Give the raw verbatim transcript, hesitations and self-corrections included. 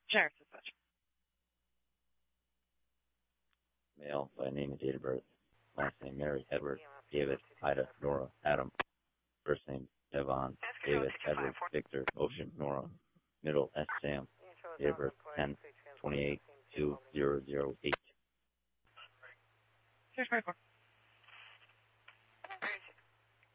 Sheriff's Dispatch. Male by name and date of birth. Last name Mary, Edward, David, Ida, Nora, Adam. First name Devon, David, Edward, Victor, Ocean, Nora. Middle S. Sam. Date of birth ten twenty-eight two thousand eight. Here's my phone.